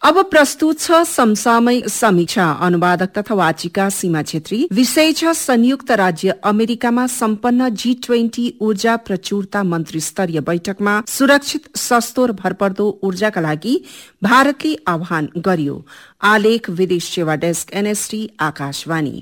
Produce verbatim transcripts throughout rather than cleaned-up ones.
अब प्रस्तुत छ समसामयिक समीक्षा। अनुवादक तथा वाचिका सीमा छेत्री। विषय छ संयुक्त राज्य अमेरिकामा सम्पन्न जी ट्वेन्टी ऊर्जा प्रचुरता मन्त्री स्तरीय बैठकमा सुरक्षित सस्तो र भरपर्दो ऊर्जाका लागि भारतले आह्वान गर्यो। आलेख विदेश सेवा डेस्क एनएसटी आकाशवाणी।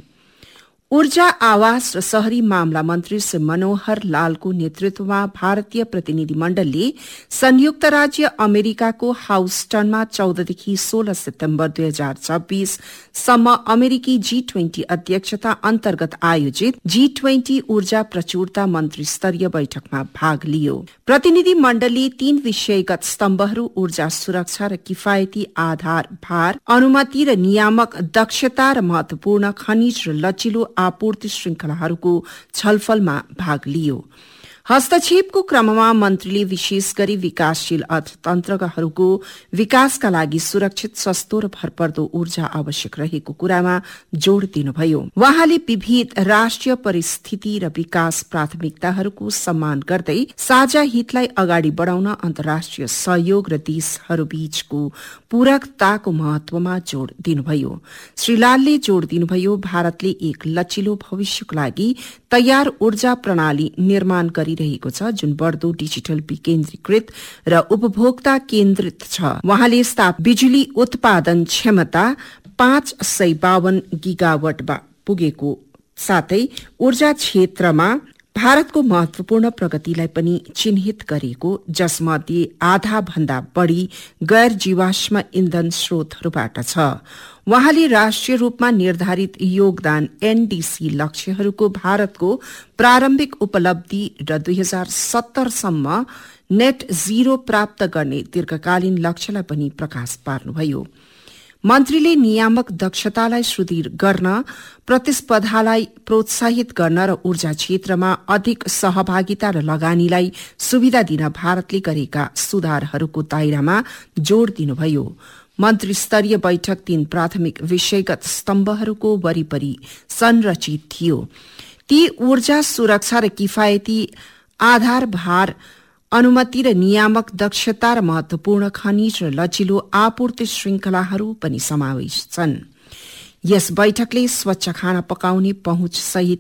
ऊर्जा आवास र शहरी मामला मन्त्री श्री मनोहर लालको नेतृत्वमा भारतीय प्रतिनिधि मण्डलले संयुक्त राज्य अमेरिकाको हाउस्टनमा चौधदेखि सोह्र सेप्टेम्बर दुई हजार छब्बीस सम्म अमेरिकी जी ट्वेन्टी अध्यक्षता अन्तर्गत आयोजित जी ट्वेन्टी ऊर्जा प्रचुरता मन्त्री स्तरीय बैठकमा भाग लियो। प्रतिनिधि मण्डलले तीन विषयगत स्तम्भहरू ऊर्जा सुरक्षा र किफायती आधार भार, अनुमति र नियामक दक्षता र महत्वपूर्ण खनिज र लचिलो आपूर्ति श्रृंखलाहरूको छलफलमा भाग लियो। हस्तक्षेपको क्रममा मन्त्रीले विशेष गरी विकासशील अर्थतन्त्रहरूको विकासका लागि सुरक्षित सस्तो र भरपर्दो ऊर्जा आवश्यक रहेको कुरामा जोड़ दिनुभयो। वहाँले विविध राष्ट्रिय परिस्थिति र विकास प्राथमिकताहरूको सम्मान गर्दै साझा हितलाई अगाडि बढ़ाउन अन्तर्राष्ट्रिय सहयोग र देशहरूबीचको पूरकताको महत्वमा जोड़ दिनुभयो। श्री लालले जोड़ दिनुभयो, भारतले एक लचिलो भविष्यको लागि तयार ऊर्जा प्रणाली निर्माण गरिरहेको छ जुन बढ्दो डिजिटल विकेन्द्रीकृत र उपभोक्ता केन्द्रित छ। वहाँले स्थाप बिजुली उत्पादन क्षमता पाँच सय बावन गिगावट पुगेको साथै ऊर्जा क्षेत्रमा भारतको महत्वपूर्ण प्रगतिलाई पनि चिन्हित गरेको, जसमध्ये आधा भन्दा बढ़ी गैर जीवाश्म इन्धन स्रोतहरूबाट छ। वहाँले राष्ट्रिय रूपमा निर्धारित योगदान एनडीसी लक्ष्यहरूको भारतको प्रारम्भिक उपलब्धि र दुई हजार सत्तर सम्म नेट जीरो प्राप्त गर्ने दीर्घकालीन लक्ष्यलाई पनि प्रकाश पार्नुभयो। मन्त्रीले नियामक दक्षतालाई सुदृढ गर्न, प्रतिस्पर्धालाई प्रोत्साहित गर्न र ऊर्जा क्षेत्रमा अधिक सहभागिता र लगानीलाई सुविधा दिन भारतले गरेका सुधारहरूको दायरामा जोड़ दिनुभयो। मन्त्री स्तरीय बैठक तीन प्राथमिक विषयगत स्तम्भहरूको वरिपरि संरचित थियो। ती ऊर्जा सुरक्षा र किफायती आधार भार, अनुमति र नियामक दक्षता र महत्वपूर्ण खनिज र लचिलो आपूर्ति श्रृंखलाहरू पनि समावेश छन्। यस बैठकले स्वच्छ खाना पकाउने पहुँच सहित